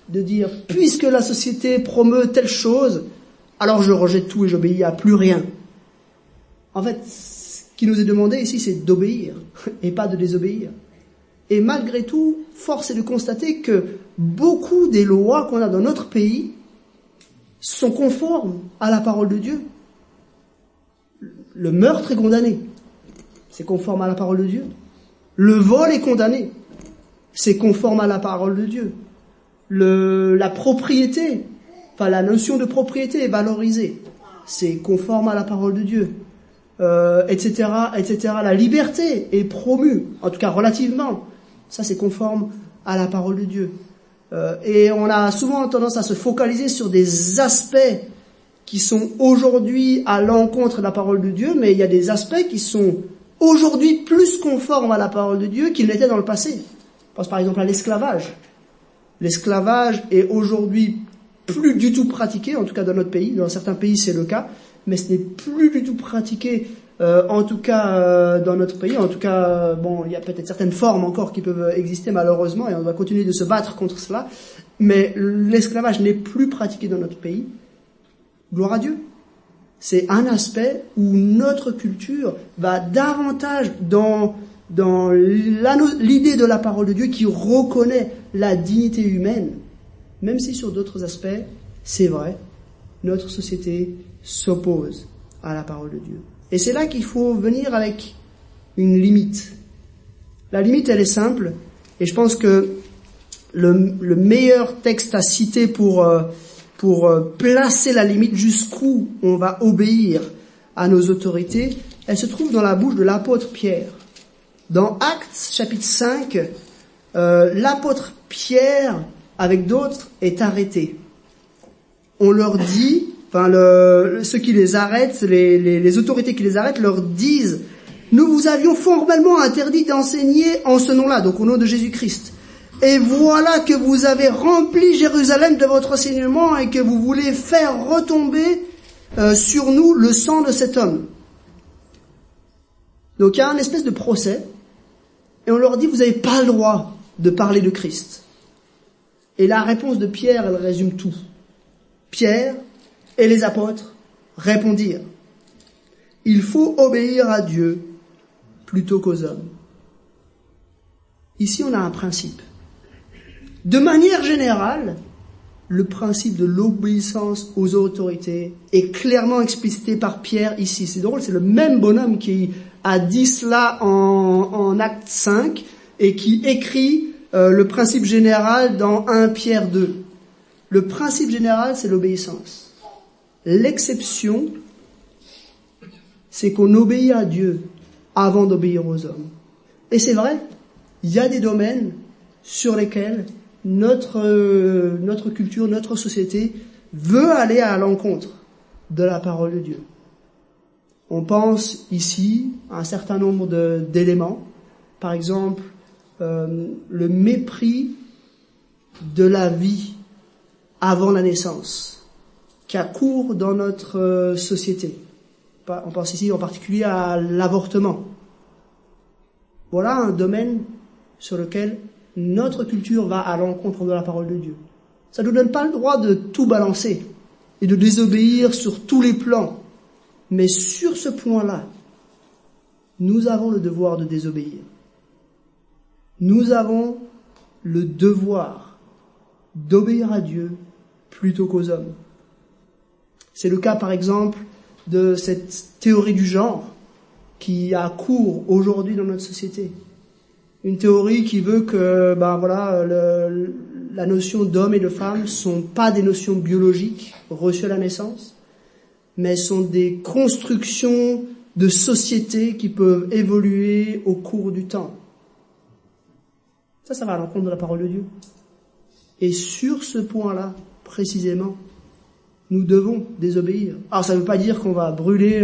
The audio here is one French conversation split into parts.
de dire, puisque la société promeut telle chose, alors je rejette tout et j'obéis à plus rien. En fait, ce qui nous est demandé ici, c'est d'obéir et pas de désobéir. Et malgré tout, force est de constater que beaucoup des lois qu'on a dans notre pays sont conformes à la parole de Dieu. Le meurtre est condamné, c'est conforme à la parole de Dieu. Le vol est condamné, c'est conforme à la parole de Dieu. La propriété, enfin la notion de propriété est valorisée, c'est conforme à la parole de Dieu, etc., etc. La liberté est promue, en tout cas relativement, ça c'est conforme à la parole de Dieu. Et on a souvent tendance à se focaliser sur des aspects qui sont aujourd'hui à l'encontre de la parole de Dieu, mais il y a des aspects qui sont aujourd'hui plus conformes à la parole de Dieu qu'ils l'étaient dans le passé. Je pense par exemple à l'esclavage. L'esclavage est aujourd'hui plus du tout pratiqué, en tout cas dans notre pays. Dans certains pays c'est le cas, mais ce n'est plus du tout pratiqué, en tout cas dans notre pays. En tout cas, bon, il y a peut-être certaines formes encore qui peuvent exister malheureusement, et on va continuer de se battre contre cela. Mais l'esclavage n'est plus pratiqué dans notre pays. Gloire à Dieu. C'est un aspect où notre culture va davantage dans l'idée de la parole de Dieu qui reconnaît la dignité humaine, même si sur d'autres aspects, c'est vrai, notre société s'oppose à la parole de Dieu. Et c'est là qu'il faut venir avec une limite. La limite, elle est simple, et je pense que le meilleur texte à citer pour placer la limite jusqu'où on va obéir à nos autorités, elle se trouve dans la bouche de l'apôtre Pierre. Dans Actes, chapitre 5, l'apôtre Pierre, avec d'autres, est arrêté. On leur dit, enfin ceux qui les arrêtent, les autorités qui les arrêtent leur disent, nous vous avions formellement interdit d'enseigner en ce nom-là, donc au nom de Jésus-Christ. Et voilà que vous avez rempli Jérusalem de votre enseignement et que vous voulez faire retomber sur nous le sang de cet homme. Donc il y a un espèce de procès, et on leur dit, vous n'avez pas le droit de parler de Christ. Et la réponse de Pierre, elle résume tout. Pierre et les apôtres répondirent, il faut obéir à Dieu plutôt qu'aux hommes. Ici, on a un principe. De manière générale, le principe de l'obéissance aux autorités est clairement explicité par Pierre ici. C'est drôle, c'est le même bonhomme qui a dit cela en Acte 5 et qui écrit le principe général dans 1 Pierre 2. Le principe général, c'est l'obéissance. L'exception, c'est qu'on obéit à Dieu avant d'obéir aux hommes. Et c'est vrai, il y a des domaines sur lesquels notre culture, notre société veut aller à l'encontre de la parole de Dieu. On pense ici à un certain nombre d'éléments. Par exemple, le mépris de la vie avant la naissance, qui a cours dans notre société. On pense ici en particulier à l'avortement. Voilà un domaine sur lequel notre culture va à l'encontre de la parole de Dieu. Ça ne nous donne pas le droit de tout balancer et de désobéir sur tous les plans. Mais sur ce point-là, nous avons le devoir de désobéir. Nous avons le devoir d'obéir à Dieu plutôt qu'aux hommes. C'est le cas, par exemple, de cette théorie du genre qui a cours aujourd'hui dans notre société. Une théorie qui veut que, la notion d'homme et de femme sont pas des notions biologiques reçues à la naissance, mais sont des constructions de société qui peuvent évoluer au cours du temps. Ça va à l'encontre de la parole de Dieu. Et sur ce point-là, précisément, nous devons désobéir. Alors ça ne veut pas dire qu'on va brûler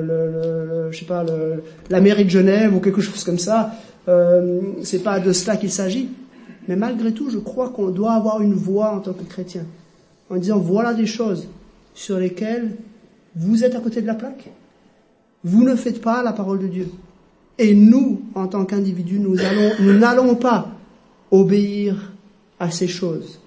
la mairie de Genève ou quelque chose comme ça. C'est pas de cela qu'il s'agit. Mais malgré tout, je crois qu'on doit avoir une voix en tant que chrétien, en disant voilà des choses sur lesquelles vous êtes à côté de la plaque. Vous ne faites pas la parole de Dieu. Et nous, en tant qu'individus, nous n'allons pas obéir à ces choses.